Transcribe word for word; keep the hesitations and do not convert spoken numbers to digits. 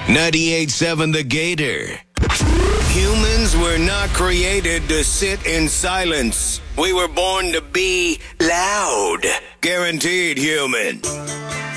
ninety-eight seven The Gator. Humans were not created to sit in silence. We were born to be loud. Guaranteed human.